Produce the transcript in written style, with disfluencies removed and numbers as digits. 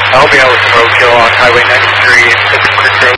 I'll be out with some roadkill on Highway 93 and took a quick